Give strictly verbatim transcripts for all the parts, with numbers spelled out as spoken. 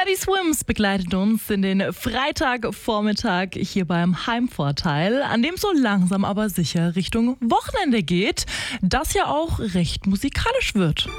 Teddy Swims begleitet uns in den Freitagvormittag hier beim Heimvorteil, an dem so langsam aber sicher Richtung Wochenende geht, das ja auch recht musikalisch wird.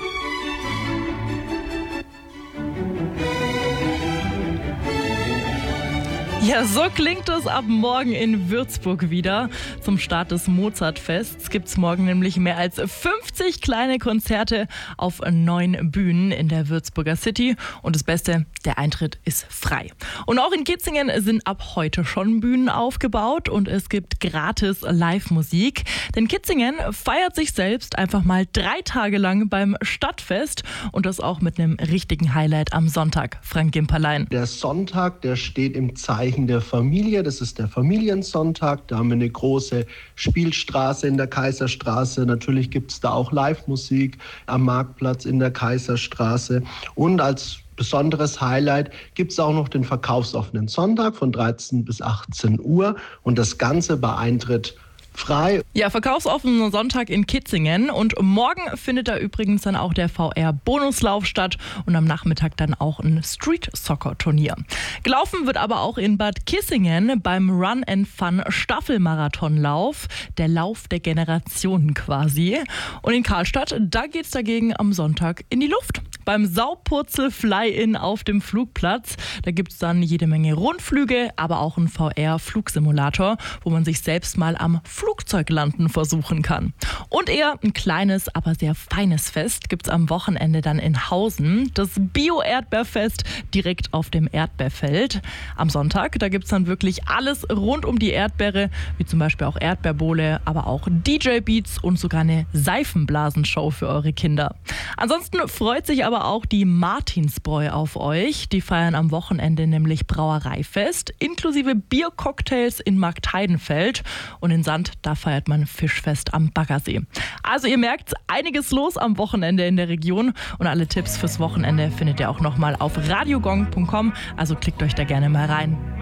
Ja, so klingt es ab morgen in Würzburg wieder. Zum Start des Mozartfests gibt es morgen nämlich mehr als fünfzig kleine Konzerte auf neun Bühnen in der Würzburger City. Und das Beste, der Eintritt ist frei. Und auch in Kitzingen sind ab heute schon Bühnen aufgebaut und es gibt gratis Live-Musik. Denn Kitzingen feiert sich selbst einfach mal drei Tage lang beim Stadtfest und das auch mit einem richtigen Highlight am Sonntag. Frank Gimperlein. Der Sonntag, der steht im Zeichen der Familie. Das ist der Familiensonntag. Da haben wir eine große Spielstraße in der Kaiserstraße. Natürlich gibt es da auch Live-Musik am Marktplatz in der Kaiserstraße. Und als besonderes Highlight gibt es auch noch den verkaufsoffenen Sonntag von dreizehn bis achtzehn Uhr. Und das Ganze bei Eintritt frei. Ja, verkaufsoffener Sonntag in Kitzingen und morgen findet da übrigens dann auch der V R-Bonuslauf statt und am Nachmittag dann auch ein Street-Soccer-Turnier. Gelaufen wird aber auch in Bad Kissingen beim Run and Fun Staffelmarathonlauf, der Lauf der Generationen quasi. Und in Karlstadt, da geht's dagegen am Sonntag in die Luft. Beim Saupurzel Fly-In auf dem Flugplatz, da gibt's dann jede Menge Rundflüge, aber auch einen V R-Flugsimulator, wo man sich selbst mal am Flugzeuglanden versuchen kann. Und eher ein kleines, aber sehr feines Fest gibt's am Wochenende dann in Hausen. Das Bio-Erdbeerfest direkt auf dem Erdbeerfeld. Am Sonntag, da gibt's dann wirklich alles rund um die Erdbeere, wie zum Beispiel auch Erdbeerbowle, aber auch D J-Beats und sogar eine Seifenblasenshow für eure Kinder. Ansonsten freut sich aber auch die Martinsbräu auf euch. Die feiern am Wochenende nämlich Brauereifest, inklusive Biercocktails in Marktheidenfeld. Und in Sand, da feiert man Fischfest am Baggersee. Also ihr merkt, einiges los am Wochenende in der Region. Und alle Tipps fürs Wochenende findet ihr auch nochmal auf radiogong punkt com. Also klickt euch da gerne mal rein.